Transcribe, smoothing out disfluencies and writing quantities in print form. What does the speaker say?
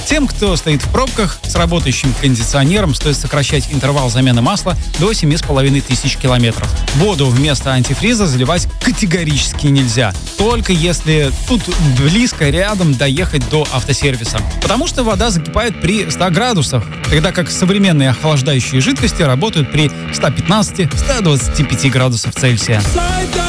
Тем, кто стоит в пробках, с работающим кондиционером стоит сокращать интервал замены масла до 7500 километров. Воду вместо антифриза заливать категорически нельзя. Только если тут близко, рядом доехать до автосервиса. Потому что вода закипает при 100 градусах, тогда как современные охлаждающие жидкости работают при 115-125 градусах Цельсия.